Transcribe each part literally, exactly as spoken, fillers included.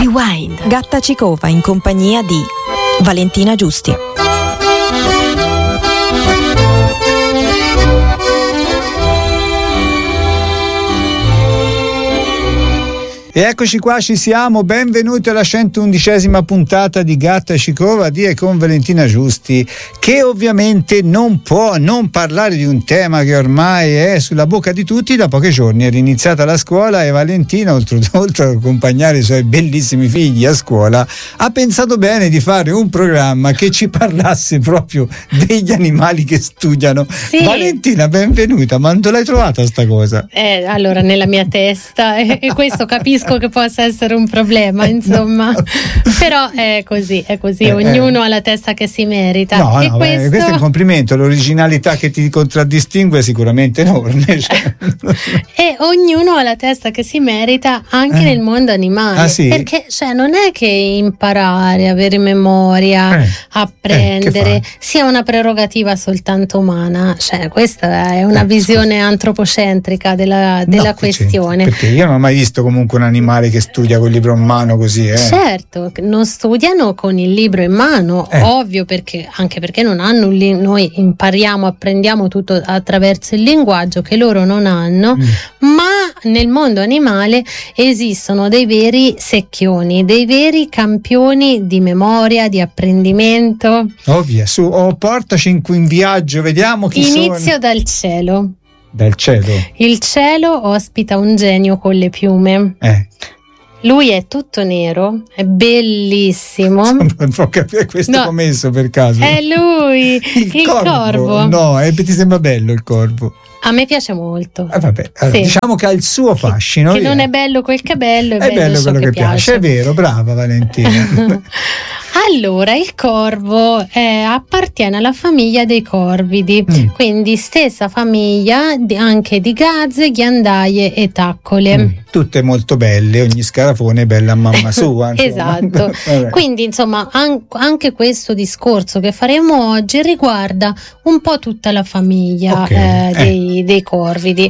Rewind. Gatta Cicova in compagnia di Valentina Giusti. E eccoci qua, ci siamo, benvenuti alla centoundicesima puntata di Gatta Cicova di e con Valentina Giusti, che ovviamente non può non parlare di un tema che ormai è sulla bocca di tutti. Da pochi giorni è riniziata la scuola e Valentina, oltre, oltre ad accompagnare i suoi bellissimi figli a scuola, ha pensato bene di fare un programma che ci parlasse proprio degli animali che studiano. Sì. Valentina, benvenuta, ma dove l'hai trovata sta cosa? Eh, allora, nella mia testa, e, e questo capisco che possa essere un problema, insomma, no. Però è così, è così, eh, ognuno eh. ha la testa che si merita. No, e no, questo... beh, questo è un complimento, l'originalità che ti contraddistingue è sicuramente enorme. Cioè. E ognuno ha la testa che si merita anche eh. nel mondo animale, ah, sì? Perché cioè, non è che imparare, avere memoria, eh. apprendere eh, sia una prerogativa soltanto umana, cioè questa è una eh, visione scusa. antropocentrica della, della no, questione. Perché io non ho mai visto comunque un animale che studia col libro in mano così, eh. Certo, non studiano con il libro in mano, eh. ovvio, perché anche perché non hanno un li- noi impariamo, apprendiamo tutto attraverso il linguaggio che loro non hanno, mm. ma nel mondo animale esistono dei veri secchioni, dei veri campioni di memoria, di apprendimento. Ovvio, su, oh, portaci in, in viaggio, vediamo chi Inizio sono. Inizio dal cielo. Dal cielo. Il cielo ospita un genio con le piume. Eh. Lui è tutto nero, è bellissimo. Non può capire questo no. commesso per caso. È lui, il, il corvo. corvo. No, eh, ti sembra bello il corvo. A me piace molto. Eh, vabbè, allora, sì. Diciamo che ha il suo fascino. Che, che non è bello quel che è bello, è, è bello, bello quello che, che piace. piace. È vero, brava Valentina. Allora, il corvo eh, appartiene alla famiglia dei corvidi, mm. quindi stessa famiglia di, anche di gazze, ghiandaie e taccole. Mm. Tutte molto belle, ogni scarafone è bella a mamma sua. Esatto. Quindi, insomma, an- anche questo discorso che faremo oggi riguarda un po' tutta la famiglia okay. eh, dei, eh. dei corvidi.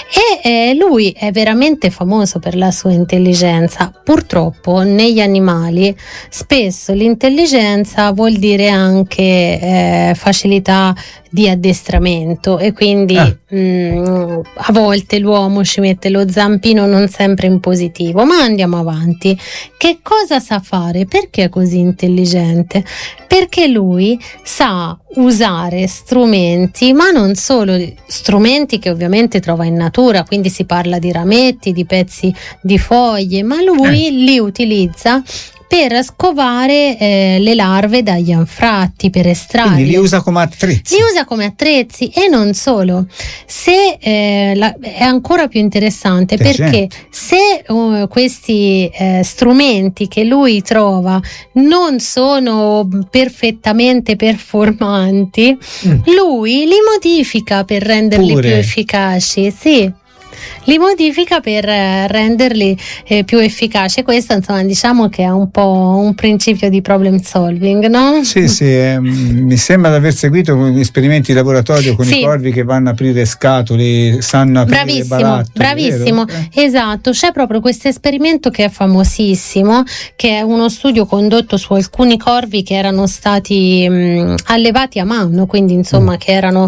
E eh, lui è veramente famoso per la sua intelligenza. Purtroppo negli animali spesso l'intelligenza vuol dire anche eh, facilità di addestramento e quindi ah. mh, a volte l'uomo ci mette lo zampino non sempre in positivo, ma andiamo avanti. Che cosa sa fare? Perché è così intelligente? Perché lui sa usare strumenti, ma non solo strumenti che ovviamente trova in natura, quindi si parla di rametti, di pezzi di foglie, ma lui eh. li utilizza per scovare eh, le larve dagli anfratti, per estrarli. Quindi li usa come attrezzi. Li usa come attrezzi e non solo. Se eh, la, è ancora più interessante che perché gente. se uh, questi eh, strumenti che lui trova non sono perfettamente performanti, mm. lui li modifica per renderli Pure. più efficaci. Sì. Li modifica per eh, renderli eh, più efficaci. Questo, insomma, diciamo che è un po' un principio di problem solving, no? Sì, sì, eh, mi sembra di aver seguito con esperimenti di laboratorio con sì. i corvi che vanno a aprire scatole, sanno aprire bravissimo, barattoli. Bravissimo, eh. esatto. C'è proprio questo esperimento che è famosissimo, che è uno studio condotto su alcuni corvi che erano stati mh, allevati a mano, quindi insomma mm. che erano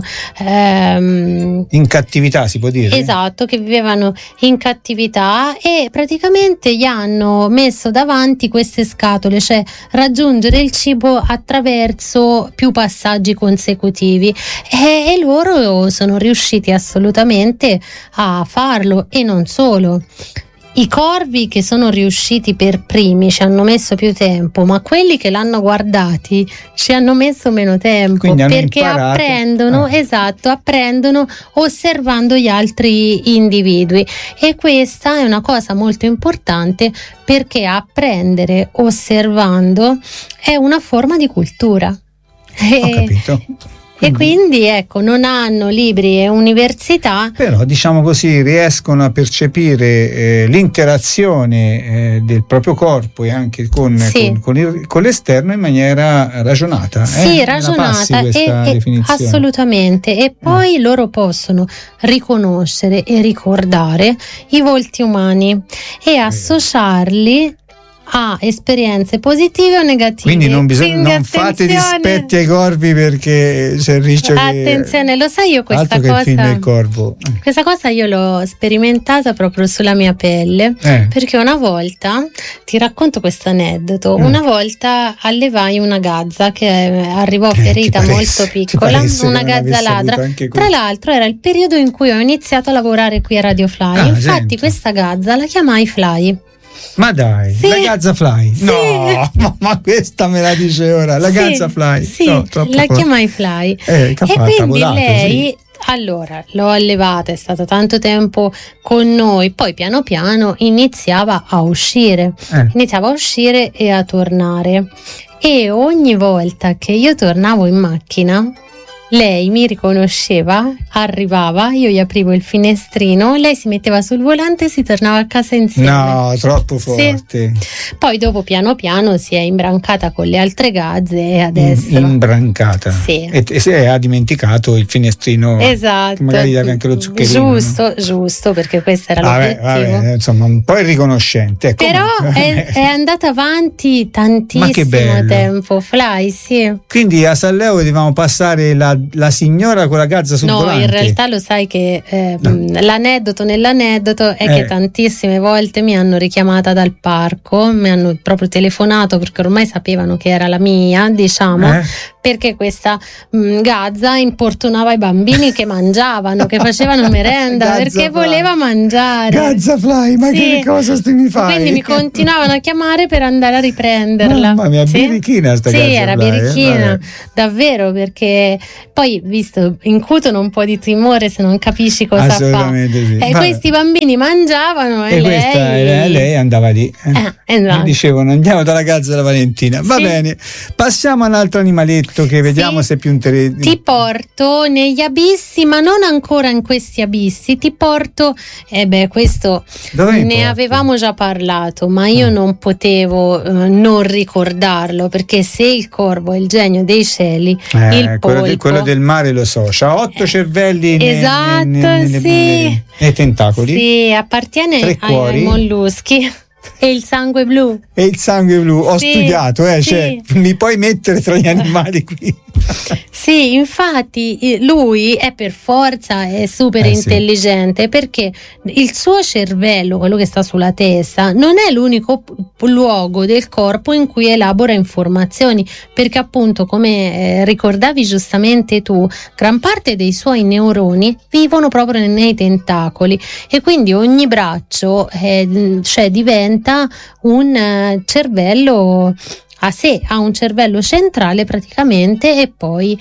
ehm, in cattività, si può dire? Esatto, che vivevano in cattività e praticamente gli hanno messo davanti queste scatole, cioè raggiungere il cibo attraverso più passaggi consecutivi e, e loro sono riusciti assolutamente a farlo. E non solo. I corvi che sono riusciti per primi ci hanno messo più tempo, ma quelli che l'hanno guardati ci hanno messo meno tempo, perché imparato. apprendono, ah. esatto, apprendono osservando gli altri individui. E questa è una cosa molto importante, perché apprendere osservando è una forma di cultura. Ho capito. E quindi ecco, non hanno libri e università, però diciamo così riescono a percepire eh, l'interazione eh, del proprio corpo e anche con, sì. con, con, il, con l'esterno in maniera ragionata. Sì, eh? ragionata e, e assolutamente. E poi eh. loro possono riconoscere e ricordare i volti umani e associarli ha esperienze positive o negative. Quindi non, bisogna, Quindi non fate dispetti ai corvi, perché c'è il rischio che... Attenzione, lo sai io questa altro cosa... Che il film del corvo. Questa cosa io l'ho sperimentata proprio sulla mia pelle, eh. perché una volta, ti racconto questo aneddoto, mm. una volta allevai una gazza che arrivò ferita eh, molto piccola, una gazza ladra. Tra l'altro era il periodo in cui ho iniziato a lavorare qui a Radio Fly, ah, infatti gente. questa gazza la chiamai Fly. Ma dai, sì. la Gazza Fly? Sì. No, ma, ma questa me la dice ora, la sì. Gazza Fly? Sì, no, la chiamai Fly. Eh, e quindi volato, lei, sì. allora, l'ho allevata, è stata tanto tempo con noi, poi piano piano iniziava a uscire, eh. iniziava a uscire e a tornare. E ogni volta che io tornavo in macchina, lei mi riconosceva, arrivava, io gli aprivo il finestrino, lei si metteva sul volante e si tornava a casa insieme. No, troppo forte. Sì. Poi dopo piano piano si è imbrancata con le altre gazze e adesso... Imbrancata? Sì. E, e se ha dimenticato il finestrino. Esatto. Magari davi anche lo zuccherino. Giusto, no? giusto, perché questo era vabbè, l'obiettivo. Vabbè, insomma, un po' irriconoscente. Però è, è andata avanti tantissimo tempo, Fly, sì. Quindi a San Leo dovevamo passare la la signora con la gazza sul no, volante. No, in realtà lo sai che eh, no. l'aneddoto nell'aneddoto è eh. che tantissime volte mi hanno richiamata dal parco, mi hanno proprio telefonato perché ormai sapevano che era la mia, diciamo, eh. perché questa mh, gazza importunava i bambini che mangiavano, che facevano merenda, perché fly. voleva mangiare. Gazza Fly, ma sì. che cosa mi fai? Quindi mi continuavano a chiamare per andare a riprenderla. Mamma mia, sì? birichina sta sì, Gazza era Fly, birichina, eh? davvero, perché poi, visto, incutono un po' di timore se non capisci cosa assolutamente fa. Sì. E Vabbè. questi bambini mangiavano e, e lei... questa, lei andava lì. Eh. Eh, esatto. Dicevano andiamo dalla Gazza della Valentina. Va sì. bene, passiamo a un altro animaletto che vediamo sì. se è più interessante. Ti porto negli abissi, ma non ancora in questi abissi, ti porto, e eh beh questo Dove ne porti? avevamo già parlato, ma io ah. non potevo eh, non ricordarlo, perché se il corvo è il genio dei cieli, eh, il quello, polpo de, quello del mare lo so, c'ha otto eh, cervelli nei, esatto, nei, nei, nei, sì. nei, nei tentacoli, sì, appartiene ai, ai molluschi. E il sangue blu. E il sangue blu, ho sì, studiato, eh, sì. cioè, mi puoi mettere tra gli animali qui. Sì, infatti lui è per forza è super eh, intelligente sì. perché il suo cervello, quello che sta sulla testa, non è l'unico p- luogo del corpo in cui elabora informazioni, perché appunto, come eh, ricordavi giustamente tu, gran parte dei suoi neuroni vivono proprio nei tentacoli e quindi ogni braccio eh, cioè diventa un uh, cervello a sé, ha un cervello centrale praticamente e poi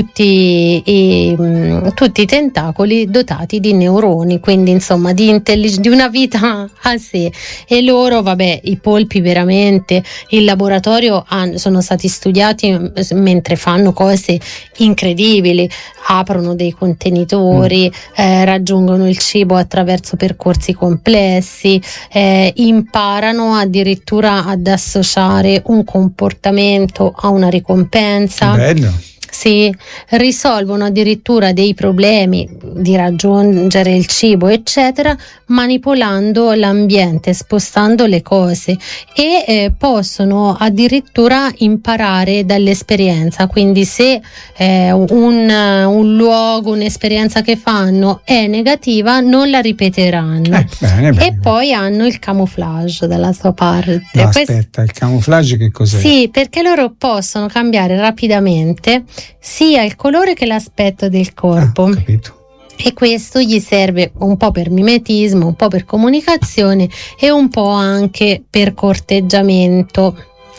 tutti i, mh, tutti i tentacoli dotati di neuroni, quindi insomma di, intellig- di una vita a sé. E loro, vabbè, i polpi veramente in laboratorio han, sono stati studiati mentre fanno cose incredibili, aprono dei contenitori, mm. eh, raggiungono il cibo attraverso percorsi complessi, eh, imparano addirittura ad associare un comportamento a una ricompensa. Bello. Sì, risolvono addirittura dei problemi di raggiungere il cibo eccetera manipolando l'ambiente, spostando le cose e eh, possono addirittura imparare dall'esperienza, quindi se eh, un, un luogo, un'esperienza che fanno è negativa non la ripeteranno. Eh, bene, bene. E poi hanno il camouflage dalla sua parte. No, aspetta, il camouflage che cos'è? Sì, perché loro possono cambiare rapidamente sia il colore che l'aspetto del corpo. Ah, ho capito. E questo gli serve un po' per mimetismo, un po' per comunicazione e un po' anche per corteggiamento.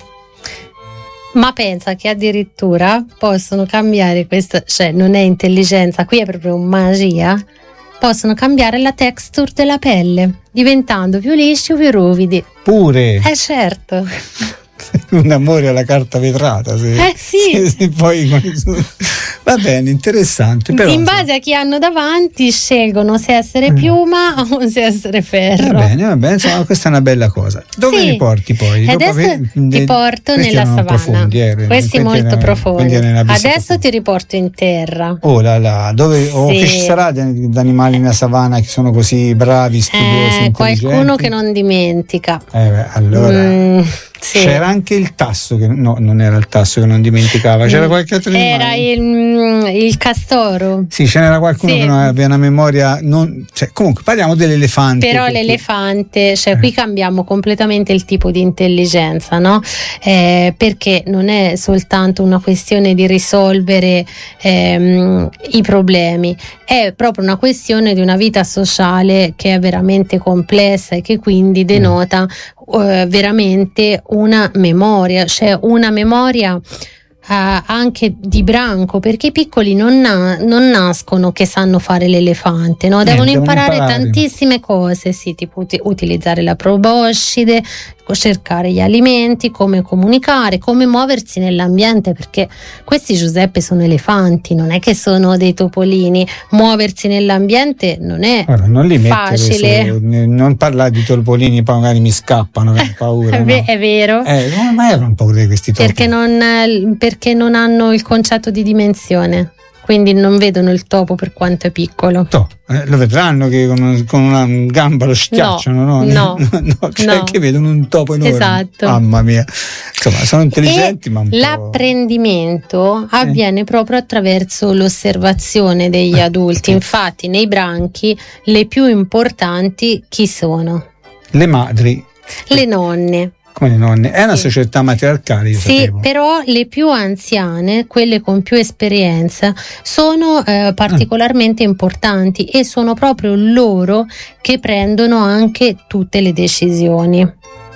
Ma pensa che addirittura possono cambiare questa, cioè non è intelligenza, qui è proprio magia, possono cambiare la texture della pelle, diventando più lisci o più ruvidi. Pure? Eh certo. un amore alla carta vetrata, se, eh sì. se, se poi va bene, interessante, però, in base a chi hanno davanti scelgono se essere piuma eh. o se essere ferro. Va bene, va bene, insomma, questa è una bella cosa. Dove sì. mi porti poi? Adesso Dopo, ti porto nella savana, profondi, eh, questi molto profondi. Adesso ti riporto in terra. Oh là là, dove, sì. oh, che ci sarà di animali nella savana che sono così bravi, studiosi, eh, qualcuno che non dimentica. Eh beh, allora mm, sì. C'era anche il tasso che no, non era il tasso che non dimenticava, c'era qualche altro era animale? il, il castoro. Sì, ce n'era qualcuno sì. che non aveva una memoria non, cioè, comunque parliamo dell'elefante. Però perché... l'elefante, cioè eh. qui cambiamo completamente il tipo di intelligenza, no? Eh, perché non è soltanto una questione di risolvere ehm, i problemi, è proprio una questione di una vita sociale che è veramente complessa e che quindi denota mm. uh, veramente una memoria, cioè una memoria Uh, anche di branco, perché i piccoli non, na- non nascono che sanno fare l'elefante, no? devono, eh, imparare, devono imparare tantissime cose, sì, tipo ut- utilizzare la proboscide, cercare gli alimenti, come comunicare, come muoversi nell'ambiente, perché questi, Giuseppe, sono elefanti, non è che sono dei topolini. Muoversi nell'ambiente non è Ora, non li facile su, non parlare di topolini, poi magari mi scappano, ho paura. è, ve- no? è vero eh, come mai avrò un po' di questi topi? Perché non, perché non hanno il concetto di dimensione, quindi non vedono il topo per quanto è piccolo. To, eh, lo vedranno che con, con una gamba lo schiacciano, no? No, no, no, cioè no. Che vedono un topo enorme. Esatto. Mamma mia. Insomma, sono intelligenti, e ma un po'... l'apprendimento avviene eh. proprio attraverso l'osservazione degli eh, adulti. Eh. Infatti, nei branchi le più importanti chi sono? Le madri. Le nonne. Come le nonne, è una sì. società matriarcale, io sì, sapevo. Però le più anziane, quelle con più esperienza, sono eh, particolarmente mm. importanti e sono proprio loro che prendono anche tutte le decisioni.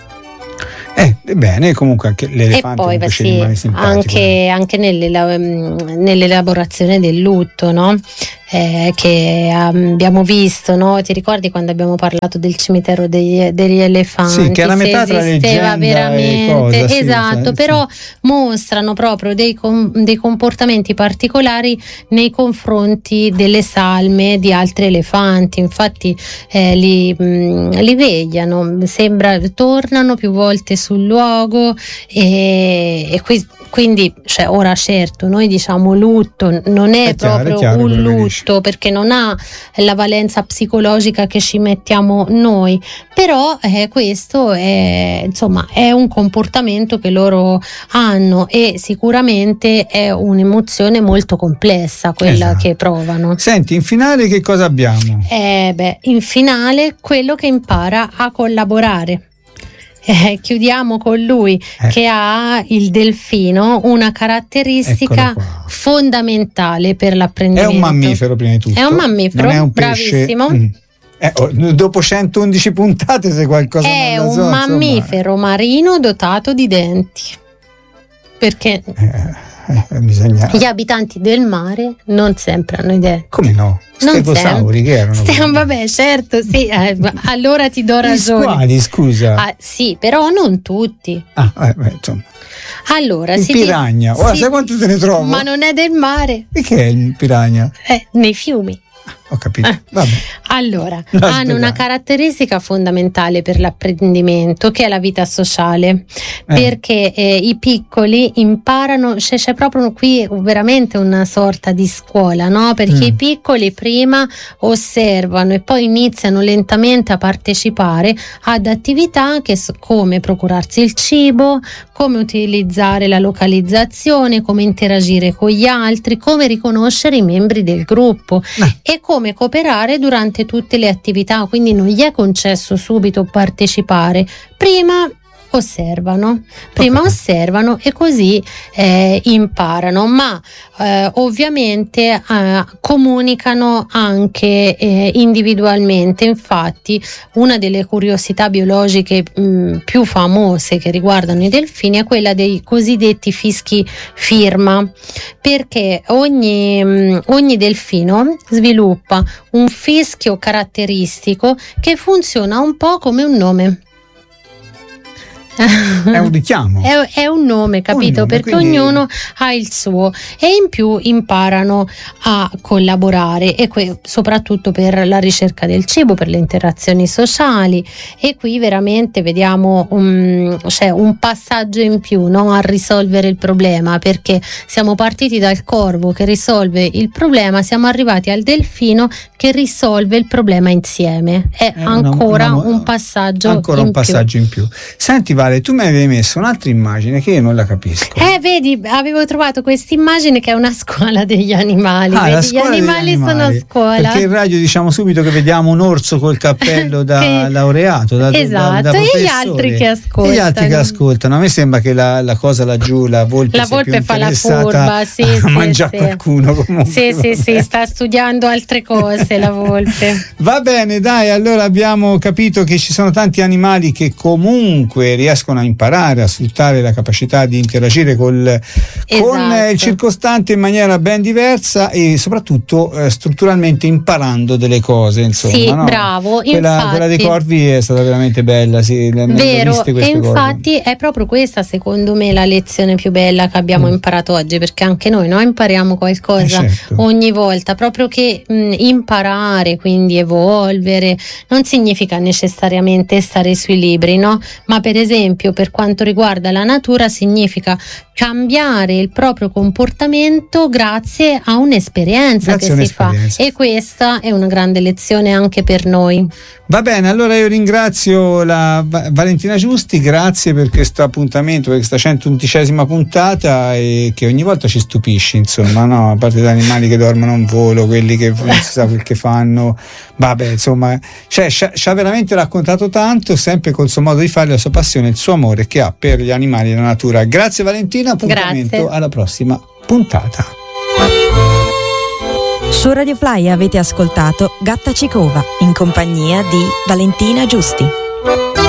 Eh, bene, comunque anche l'elefante e poi va, sì, anche, anche nell'ela- nell'elaborazione del lutto, no? Eh, che abbiamo visto, no? Ti ricordi quando abbiamo parlato del cimitero degli, degli elefanti? Sì, che era metà tra leggenda veramente, e cosa, esatto, sì, però sì. mostrano proprio dei, com- dei comportamenti particolari nei confronti delle salme di altri elefanti. Infatti eh, li, mh, li vegliano, sembra, tornano più volte sul luogo e, e qui, quindi cioè, ora certo noi diciamo lutto, non è, è chiaro, proprio è chiaro, un lutto perché non ha la valenza psicologica che ci mettiamo noi, però eh, questo è, insomma, è un comportamento che loro hanno e sicuramente è un'emozione molto complessa quella esatto. che provano. Senti, in finale che cosa abbiamo? Eh, beh, in finale quello che impara a collaborare. Eh, chiudiamo con lui eh. che ha il delfino, una caratteristica fondamentale per l'apprendimento. È un mammifero prima di tutto. È un mammifero, non è un bravissimo. Mm. Eh, oh, dopo centoundici puntate se qualcosa è non lo un so, mammifero insomma. marino dotato di denti. Perché eh, eh, bisogna... gli abitanti del mare non sempre hanno i denti. Come no? Stegosauri che erano? Stiamo, vabbè, certo, sì, eh, allora ti do ragione. Quali, scusa? Ah, sì, però non tutti. Ah, eh, beh, insomma. Allora, il si piragna, ti, ora si, sai quanto te ne trovo? Ma non è del mare. E che è il piragna? Eh, nei fiumi. Ho capito. Eh. Vabbè. Allora, la hanno una caratteristica fondamentale per l'apprendimento che è la vita sociale, eh. perché eh, i piccoli imparano, cioè, c'è proprio qui veramente una sorta di scuola, no? Perché mm. i piccoli prima osservano e poi iniziano lentamente a partecipare ad attività che so, come procurarsi il cibo, come utilizzare la localizzazione, come interagire con gli altri, come riconoscere i membri del gruppo eh. e come cooperare durante tutte le attività, quindi non gli è concesso subito partecipare, prima osservano, prima okay. osservano e così eh, imparano, ma eh, ovviamente eh, comunicano anche eh, individualmente. Infatti una delle curiosità biologiche mh, più famose che riguardano i delfini è quella dei cosiddetti fischi firma, perché ogni, mh, ogni delfino sviluppa un fischio caratteristico che funziona un po' come un nome. È un richiamo. È, è un nome, capito? Un nome, perché quindi... ognuno ha il suo, e in più imparano a collaborare, e que- soprattutto per la ricerca del cibo, per le interazioni sociali, e qui veramente vediamo un, cioè un passaggio in più, no? A risolvere il problema, perché siamo partiti dal corvo che risolve il problema, siamo arrivati al delfino che risolve il problema insieme. È eh, ancora una, una, un passaggio ancora in un passaggio più. in più. Senti Vale, tu mi avevi messo un'altra immagine che io non la capisco. Eh, vedi, avevo trovato questa immagine che è una scuola degli animali. Ah, vedi, gli animali, animali sono a scuola. Perché in radio diciamo subito che vediamo un orso col cappello da che... laureato, da, esatto, da, da e gli altri che ascoltano. E gli altri che ascoltano. A me sembra che la, la cosa laggiù, la volpe, la volpe fa la furba, sì, a sì, mangiare sì. qualcuno comunque. Sì, sì, sì, sta studiando altre cose la volpe. Va bene, dai, allora abbiamo capito che ci sono tanti animali che comunque riescono a imparare a sfruttare la capacità di interagire col, esatto. con il circostante in maniera ben diversa, e soprattutto eh, strutturalmente imparando delle cose, insomma. Sì, no? bravo. Quella, infatti, quella dei corvi è stata veramente bella, sì, vero, e infatti corvi. È proprio questa secondo me la lezione più bella che abbiamo mm. imparato oggi, perché anche noi no, impariamo qualcosa eh certo. ogni volta, proprio che mh, imparare, quindi evolvere, non significa necessariamente stare sui libri, no? Ma per esempio per quanto riguarda la natura significa cambiare il proprio comportamento grazie a un'esperienza grazie che si un'esperienza. fa, e questa è una grande lezione anche per noi. Va bene, allora io ringrazio la Valentina Giusti, grazie per questo appuntamento, per questa centoundicesima puntata, e che ogni volta ci stupisci, insomma, no? A parte gli animali che dormono in volo, quelli che non si sa quel che fanno, vabbè, insomma, cioè ci ha veramente raccontato tanto, sempre col suo modo di fare, la sua passione, il suo amore che ha per gli animali e la natura. Grazie Valentina, appuntamento grazie. alla prossima puntata. Su Radio Fly avete ascoltato Gatta Cicova in compagnia di Valentina Giusti.